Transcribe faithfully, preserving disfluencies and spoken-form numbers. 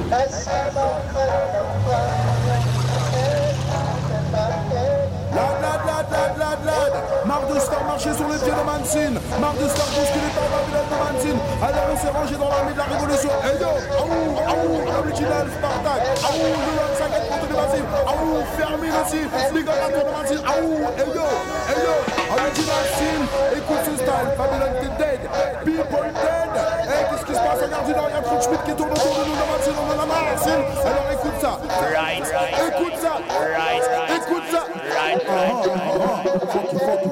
Lad, lad, lad, lad, lad. Marre de se faire marcher sur les pieds de Mancine. Marre de se faire bousculer par Babylone de Mancine. Alors on s'est rangé dans l'armée de la révolution. Et yo, aou, aou, l'original Spartak. Aou, le Sagat contre les Mancine. Aou, Fermine aussi. Big up à toi de Mancine. Aou, et yo, et yo. Original Sin, écoute ce style. Babylone t'es dead. People dead. Hey, qu'est-ce qui se passe? Regarde, il y a Fritz Schmidt qui tourne autour de nous de Mancine. On en a marre, Mancine. Alors écoute ça. Right, right, écoute ça. right, right, écoute ça. right, right, right, right.